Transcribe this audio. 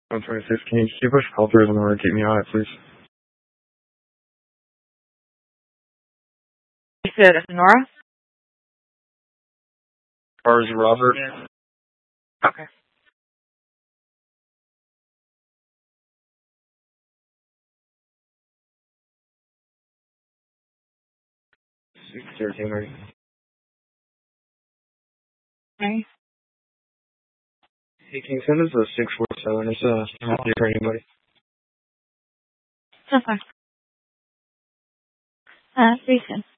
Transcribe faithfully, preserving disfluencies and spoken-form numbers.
one twenty-six, can you see push call through in order to keep me on it, please? You said it's Nora? Or is it Robert? Okay. six thirteen, ready. Okay. Hey, can you send us a six four seven? It's uh, not here for anybody. Okay. Uh, recent.